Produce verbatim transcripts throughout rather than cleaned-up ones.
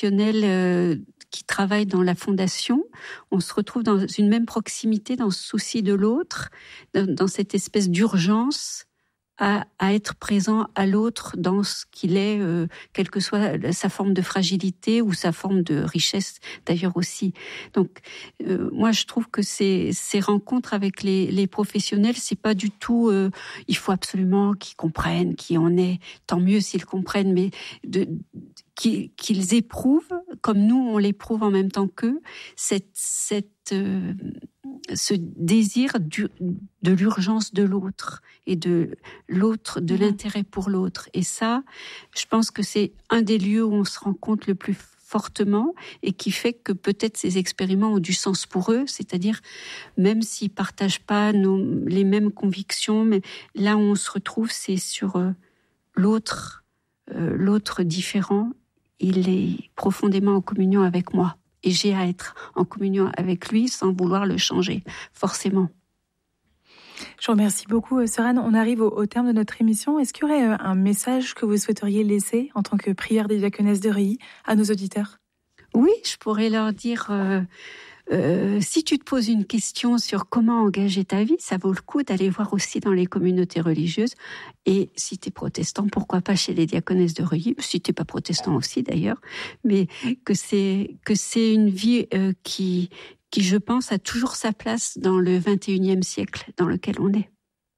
professionnels euh, qui travaillent dans la fondation, on se retrouve dans une même proximité, dans ce souci de l'autre, dans, dans cette espèce d'urgence à, à être présent à l'autre dans ce qu'il est, euh, quelle que soit sa forme de fragilité ou sa forme de richesse d'ailleurs aussi. Donc euh, moi je trouve que ces, ces rencontres avec les, les professionnels, c'est pas du tout euh, il faut absolument qu'ils comprennent qui on est, tant mieux s'ils comprennent, mais de, qu'ils, qu'ils éprouvent comme nous on l'éprouve en même temps qu'eux, cette, cette euh, ce désir du, de l'urgence de l'autre et de l'autre, de l'intérêt pour l'autre. Et ça, je pense que c'est un des lieux où on se rencontre le plus fortement et qui fait que peut-être ces expériments ont du sens pour eux, c'est-à-dire même s'ils partagent pas nos, les mêmes convictions, mais là où on se retrouve, c'est sur euh, l'autre, euh, l'autre différent. Il est profondément en communion avec moi. Et j'ai à être en communion avec lui sans vouloir le changer, forcément. Je vous remercie beaucoup, Sœur Anne. On arrive au, au terme de notre émission. Est-ce qu'il y aurait un message que vous souhaiteriez laisser en tant que prieur des diaconesses de Reuilly à nos auditeurs ? Oui, je pourrais leur dire... Euh, Euh, si tu te poses une question sur comment engager ta vie, ça vaut le coup d'aller voir aussi dans les communautés religieuses. Et si tu es protestant, pourquoi pas chez les diaconesses de Reuilly, si tu n'es pas protestant aussi d'ailleurs, mais que c'est, que c'est une vie euh, qui, qui, je pense, a toujours sa place dans le vingt et unième siècle dans lequel on est.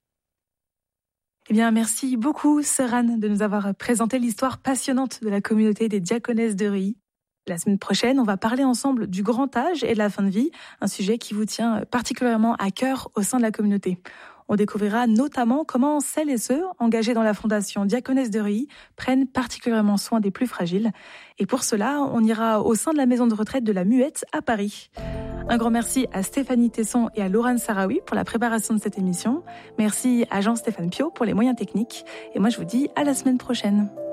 Eh bien, merci beaucoup, Sœur Anne, de nous avoir présenté l'histoire passionnante de la communauté des diaconesses de Reuilly. La semaine prochaine, on va parler ensemble du grand âge et de la fin de vie, un sujet qui vous tient particulièrement à cœur au sein de la communauté. On découvrira notamment comment celles et ceux engagés dans la fondation Diaconesses de Reuilly prennent particulièrement soin des plus fragiles. Et pour cela, on ira au sein de la maison de retraite de la Muette à Paris. Un grand merci à Stéphanie Tesson et à Laurent Sarawi pour la préparation de cette émission. Merci à Jean-Stéphane Piot pour les moyens techniques. Et moi, je vous dis à la semaine prochaine.